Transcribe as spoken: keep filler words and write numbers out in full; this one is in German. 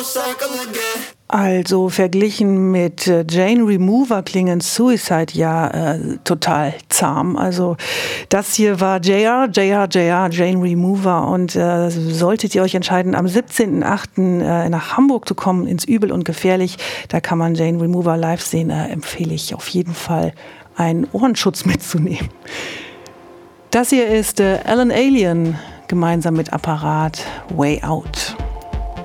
Also verglichen mit äh, Jane Remover klingen Suicide ja äh, total zahm. Also das hier war J R, J R, J R, Jane Remover und äh, solltet ihr euch entscheiden, am siebzehnten achten Äh, nach Hamburg zu kommen, ins Übel und Gefährlich, da kann man Jane Remover live sehen, äh, empfehle ich auf jeden Fall einen Ohrenschutz mitzunehmen. Das hier ist äh, Alan Alien gemeinsam mit Apparat, Way Out.